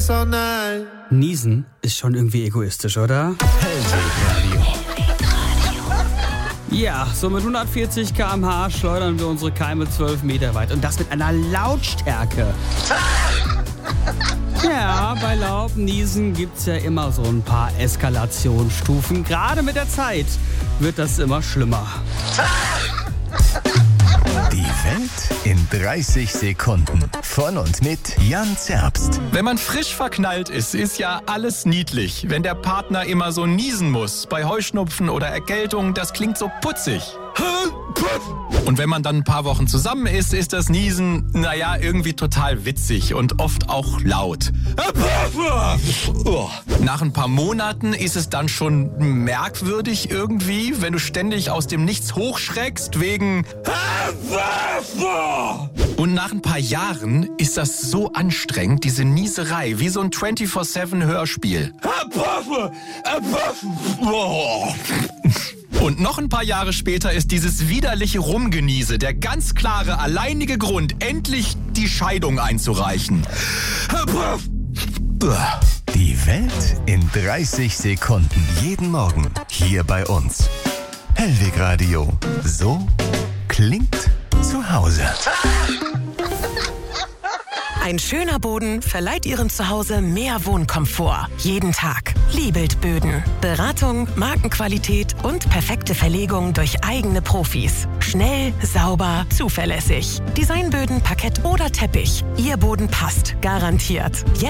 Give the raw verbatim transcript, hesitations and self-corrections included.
all night. Niesen ist schon irgendwie egoistisch, oder? Ja, so mit hundertvierzig Kilometer pro Stunde schleudern wir unsere Keime zwölf Meter weit. Und das mit einer Lautstärke. Ja, bei lauten Niesen gibt's ja immer so ein paar Eskalationsstufen. Gerade mit der Zeit wird das immer schlimmer. Die Welt in dreißig Sekunden. Von und mit Jan Zerbst. Wenn man frisch verknallt ist, ist ja alles niedlich. Wenn der Partner immer so niesen muss, bei Heuschnupfen oder Erkältung, das klingt so putzig. Und wenn man dann ein paar Wochen zusammen ist, ist das Niesen, naja, irgendwie total witzig und oft auch laut. Nach ein paar Monaten ist es dann schon merkwürdig irgendwie, wenn du ständig aus dem Nichts hochschreckst wegen... Und nach ein paar Jahren ist das so anstrengend, diese Nieserei, wie so ein vierundzwanzig sieben Hörspiel. Und noch ein paar Jahre später ist dieses widerliche Rumgeniese der ganz klare, alleinige Grund, endlich die Scheidung einzureichen. Die Welt in dreißig Sekunden. Jeden Morgen hier bei uns. Hellwig Radio. So klingt zu Hause. Ein schöner Boden verleiht Ihrem Zuhause mehr Wohnkomfort. Jeden Tag. Liebelt Böden. Beratung, Markenqualität und perfekte Verlegung durch eigene Profis. Schnell, sauber, zuverlässig. Designböden, Parkett oder Teppich. Ihr Boden passt. Garantiert. Jetzt